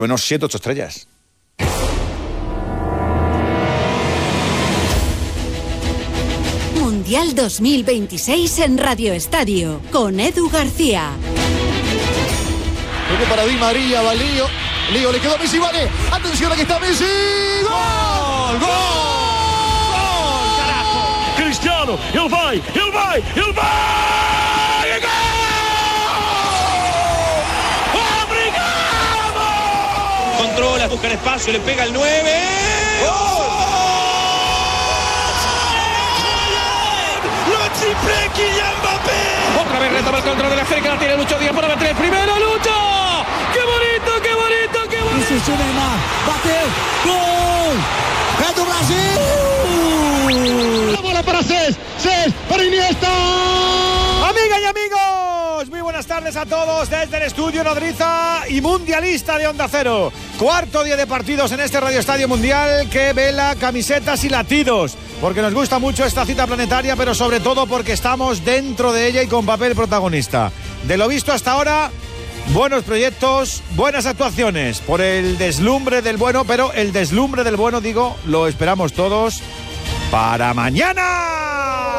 Menos 7, 8 estrellas. Mundial 2026 en Radio Estadio, con Edu García. Toque para Di María, va Lío. Lío, le quedó a Messi, vale. Atención, aquí está Messi. ¡Gol! ¡Gol! ¡Gol! ¡Carajo! Cristiano, ele vai! ¡Gol! Controla, busca el espacio, le pega el 9. ¡Gol! ¡Lo triple Kylian Mbappé! Otra vez retoma el control de la cerca, la tiene Lucho Díaz por meter el primero, Lucho. ¡Qué bonito! Isso, Neymar, bateu, gol! É do Brasil! La bola para Cés para Iniesta. Amigas y amigos, muy buenas tardes a todos desde el estudio nodriza y mundialista de Onda Cero. Cuarto día de partidos en este Radio Estadio Mundial que vela camisetas y latidos, porque nos gusta mucho esta cita planetaria, pero sobre todo porque estamos dentro de ella y con papel protagonista. De lo visto hasta ahora, buenos proyectos, buenas actuaciones, por el deslumbre del bueno, pero el deslumbre del bueno, digo, lo esperamos todos para mañana.